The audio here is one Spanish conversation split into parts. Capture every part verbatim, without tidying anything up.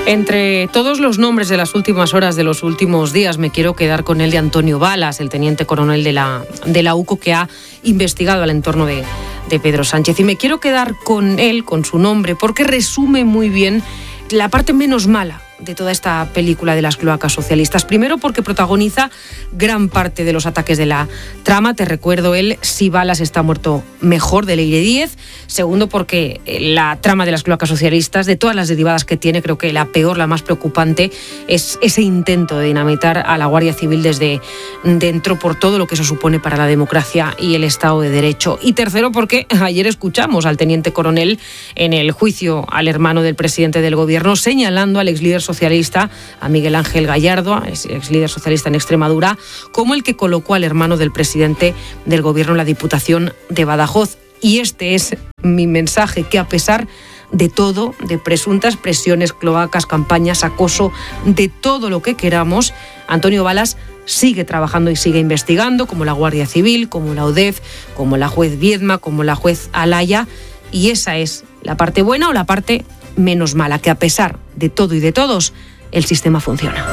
Entre todos los nombres de las últimas horas, de los últimos días, me quiero quedar con el de Antonio Balas, el teniente coronel de la, de la U C O, que ha investigado al entorno de, de Pedro Sánchez. Y me quiero quedar con él, con su nombre, porque resume muy bien la parte menos mala de toda esta película de las cloacas socialistas. Primero, porque protagoniza gran parte de los ataques de la trama. Te recuerdo el Si Balas está muerto mejor, de Leire Díez. Segundo, porque la trama de las cloacas socialistas, de todas las derivadas que tiene, creo que la peor, la más preocupante, es ese intento de dinamitar a la Guardia Civil desde dentro, por todo lo que eso supone para la democracia y el Estado de Derecho. Y tercero, porque ayer escuchamos al teniente coronel en el juicio al hermano del presidente del gobierno, señalando al ex líder socialista, a Miguel Ángel Gallardo, ex líder socialista en Extremadura, como el que colocó al hermano del presidente del gobierno en la Diputación de Badajoz. Y este es mi mensaje, que a pesar de todo, de presuntas presiones, cloacas, campañas, acoso, de todo lo que queramos, Antonio Balas sigue trabajando y sigue investigando, como la Guardia Civil, como la U D E F, como la juez Viedma, como la juez Alaya. Y esa es la parte buena o la parte menos mala, que a pesar de todo y de todos, el sistema funciona.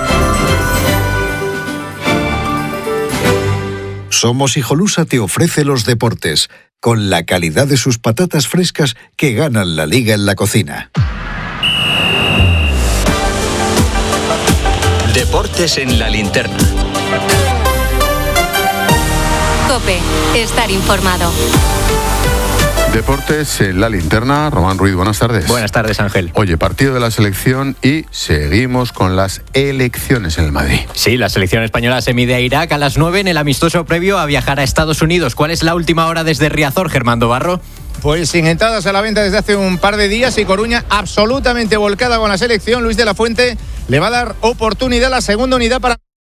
Somos Hijolusa te ofrece los deportes, con la calidad de sus patatas frescas que ganan la liga en la cocina. Deportes en la linterna. COPE, estar informado. Deportes en la linterna. Román Ruiz, buenas tardes. Buenas tardes, Ángel. Oye, partido de la selección y seguimos con las elecciones en el Madrid. Sí, la selección española se mide a Irak a las nueve en el amistoso previo a viajar a Estados Unidos. ¿Cuál es la última hora desde Riazor, Germando Barro? Pues sin entradas a la venta desde hace un par de días y Coruña absolutamente volcada con la selección. Luis de la Fuente le va a dar oportunidad a la segunda unidad para...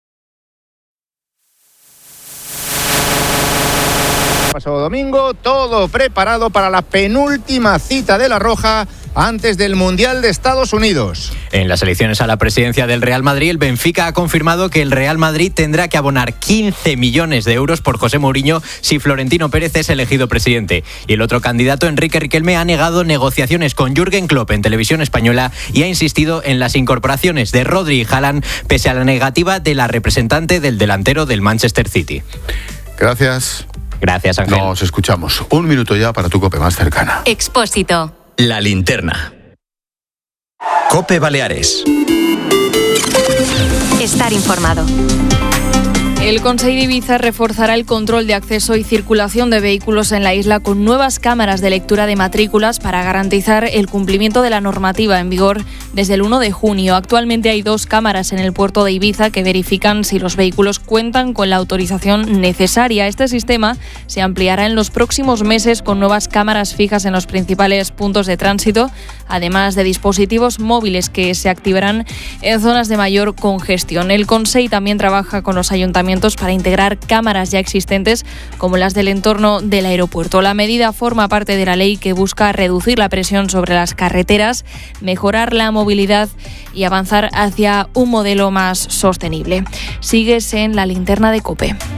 Pasado domingo, todo preparado para la penúltima cita de la Roja antes del Mundial de Estados Unidos. En las elecciones a la presidencia del Real Madrid, el Benfica ha confirmado que el Real Madrid tendrá que abonar quince millones de euros por José Mourinho si Florentino Pérez es elegido presidente. Y el otro candidato, Enrique Riquelme, ha negado negociaciones con Jürgen Klopp en Televisión Española y ha insistido en las incorporaciones de Rodri y Haaland, pese a la negativa de la representante del delantero del Manchester City. Gracias. Gracias, Ángel. Nos escuchamos. Un minuto ya para tu COPE más cercana. Expósito. La linterna. COPE Baleares. Estar informado. El Consello de Ibiza reforzará el control de acceso y circulación de vehículos en la isla con nuevas cámaras de lectura de matrículas para garantizar el cumplimiento de la normativa en vigor desde el uno de junio. Actualmente hay dos cámaras en el puerto de Ibiza que verifican si los vehículos cuentan con la autorización necesaria. Este sistema se ampliará en los próximos meses con nuevas cámaras fijas en los principales puntos de tránsito, además de dispositivos móviles que se activarán en zonas de mayor congestión. El Consello también trabaja con los ayuntamientos para integrar cámaras ya existentes como las del entorno del aeropuerto. La medida forma parte de la ley que busca reducir la presión sobre las carreteras, mejorar la movilidad y avanzar hacia un modelo más sostenible. Sigues en la linterna de COPE.